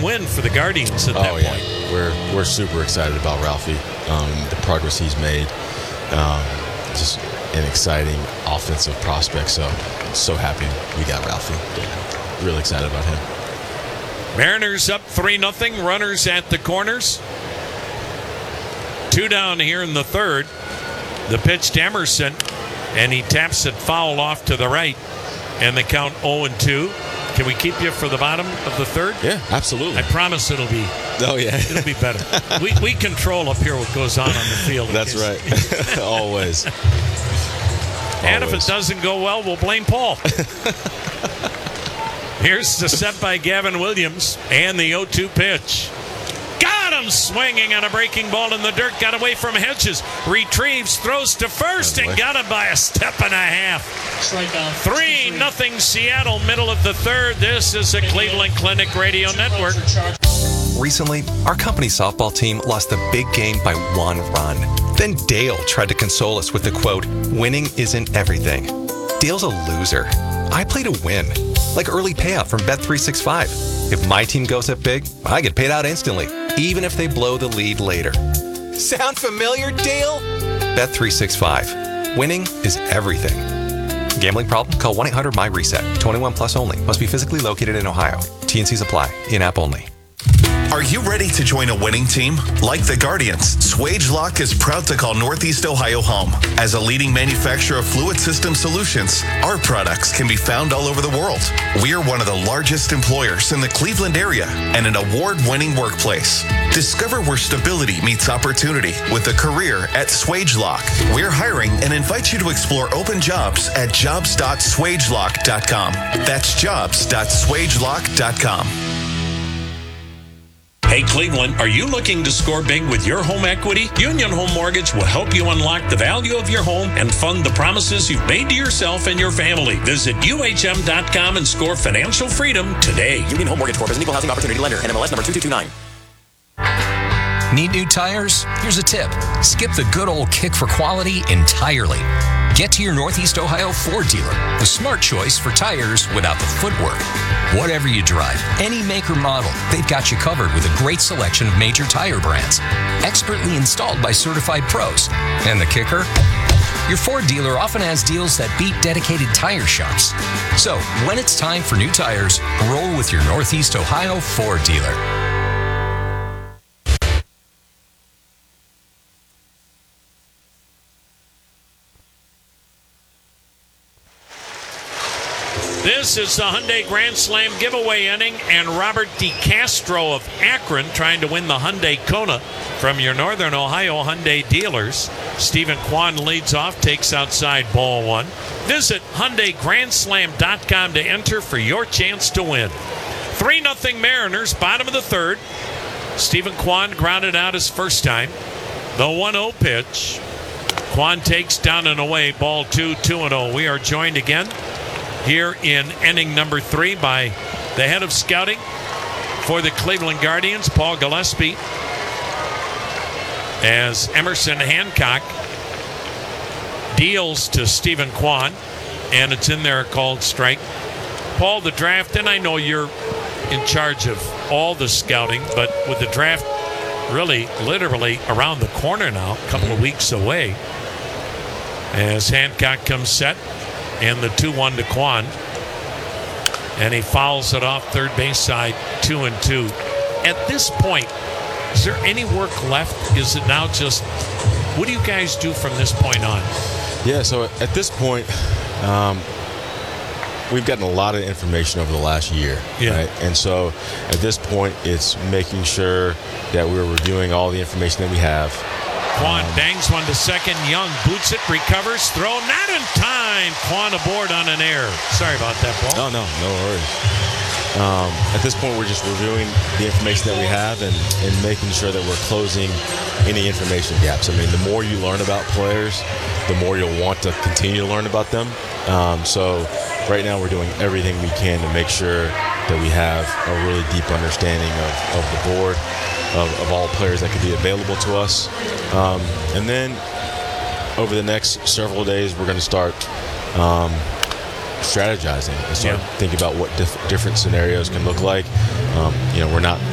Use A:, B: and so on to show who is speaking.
A: win for the Guardians at that point.
B: We're super excited about Ralphie, the progress he's made. Just an exciting offensive prospect. So happy we got Ralphie. Yeah, really excited about him.
A: Mariners up 3-0. Runners at the corners. 2 down here in the third. The pitch to Emerson, and he taps it foul off to the right. And the count 0-2. Can we keep you for the bottom of the third?
B: Yeah, absolutely.
A: I promise it'll be.
B: Oh yeah,
A: it'll be better. we control up here what goes on the field.
B: That's right. Always.
A: And if it doesn't go well, we'll blame Paul. Here's the set by Gavin Williams and the 0-2 pitch. Got him swinging on a breaking ball in the dirt. Got away from Hedges. Retrieves, throws to first, and got him by a step and a half. 3-0 Seattle, middle of the third. This is the Cleveland Clinic Radio Network.
C: Recently, our company softball team lost the big game by 1 run. Then Dale tried to console us with the quote, "Winning isn't everything." Dale's a loser. I play to win. Like early payout from Bet365. If my team goes up big, I get paid out instantly, even if they blow the lead later. Sound familiar, Dale? Bet365. Winning is everything. Gambling problem? Call 1-800-MY-RESET. 21 plus only. Must be physically located in Ohio. T&Cs apply. In-app only.
D: Are you ready to join a winning team? Like the Guardians, Swagelok is proud to call Northeast Ohio home. As a leading manufacturer of fluid system solutions, our products can be found all over the world. We are one of the largest employers in the Cleveland area and an award-winning workplace. Discover where stability meets opportunity with a career at Swagelok. We're hiring and invite you to explore open jobs at jobs.swagelok.com. That's jobs.swagelok.com.
A: Hey Cleveland, are you looking to score big with your home equity? Union Home Mortgage will help you unlock the value of your home and fund the promises you've made to yourself and your family. Visit UHM.com and score financial freedom today.
E: Union Home Mortgage Corp is an equal housing opportunity lender. NMLS number 2229.
F: Need new tires? Here's a tip. Skip the good old kick for quality entirely. Get to your Northeast Ohio Ford dealer, the smart choice for tires without the footwork. Whatever you drive, any make or model, they've got you covered with a great selection of major tire brands, expertly installed by certified pros. And the kicker? Your Ford dealer often has deals that beat dedicated tire shops. So, when it's time for new tires, roll with your Northeast Ohio Ford dealer.
A: This is the Hyundai Grand Slam giveaway inning, and Robert DeCastro of Akron trying to win the Hyundai Kona from your Northern Ohio Hyundai dealers. Stephen Kwan leads off, takes outside ball 1. Visit HyundaiGrandSlam.com to enter for your chance to win. 3-0 Mariners, bottom of the third. Stephen Kwan grounded out his first time. The 1-0 pitch. Kwan takes down and away, ball 2, 2-0. We are joined again here in inning number 3 by the head of scouting for the Cleveland Guardians, Paul Gillespie, as Emerson Hancock deals to Stephen Kwan, and it's in there, called strike. Paul, the draft, and I know you're in charge of all the scouting, but with the draft really literally around the corner now, a couple of weeks away, as Hancock comes set, and the 2-1 to Kwan, and he fouls it off third base side, 2-2. At this point, is there any work left? Is it now just, what do you guys do from this point on?
B: Yeah, so at this point, we've gotten a lot of information over the last year.
A: Yeah.
B: Right? And so at this point, it's making sure that we're reviewing all the information that we have.
A: Kwan bangs one to second. Young boots it, recovers, throw, not in time. Kwan aboard on an error. Sorry about that, Paul.
B: No worries. At this point, we're just reviewing the information that we have and making sure that we're closing any information gaps. I mean, the more you learn about players, the more you'll want to continue to learn about them. So right now we're doing everything we can to make sure that we have a really deep understanding of the board, of all players that could be available to us. And then over the next several days, we're going to start strategizing and start thinking about what different scenarios can look like. We're not